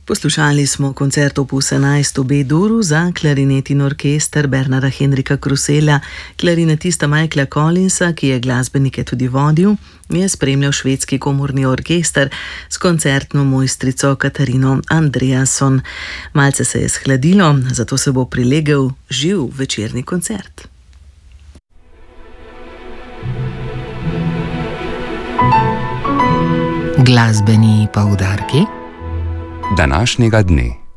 Poslušali smo koncert opus 11 v B-duru za klarinet in orkester Bernarda Henrika Kruselja. Klarinetista Michaela Collinsa, ki je glasbenike tudi vodil, je spremljal švedski komorni orkester s koncertno mojstrico Katarino Andreasson. Malce se je shladilo, zato se bo prilegel živ večerni koncert. Glasbeni poudarki današnjega dne.